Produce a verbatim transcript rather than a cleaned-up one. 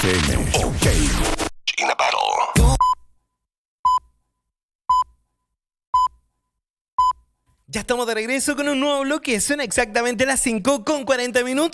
F M. Ok. In a battle. Ya estamos de regreso con un nuevo bloque. Son exactamente las cinco con cuarenta minutos.